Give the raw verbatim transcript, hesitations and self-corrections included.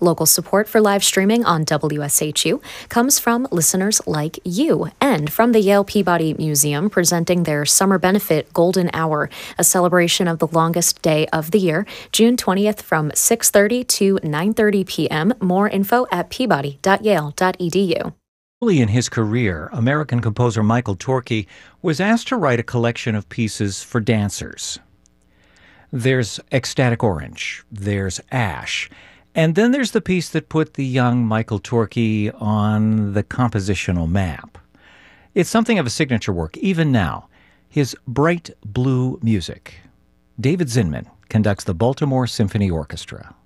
Local support for live streaming on W S H U comes from listeners like you and from the Yale Peabody Museum presenting their Summer Benefit Golden Hour, a celebration of the longest day of the year, June twentieth from six thirty to nine thirty p.m. More info at peabody dot yale dot e d u. Early in his career, American composer Michael Torke was asked to write a collection of pieces for dancers. There's Ecstatic Orange, there's Ash, and then there's the piece that put the young Michael Torke on the compositional map. It's something of a signature work, even now, his bright blue music. David Zinman conducts the Baltimore Symphony Orchestra.